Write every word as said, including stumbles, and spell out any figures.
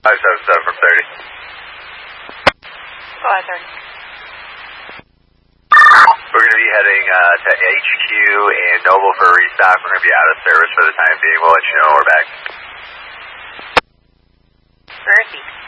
five seven seven from thirty. five thirty. We're going to be heading uh, to H Q and Noble for a restock. We're going to be out of service for the time being. We'll let you know when we're back. Perfect.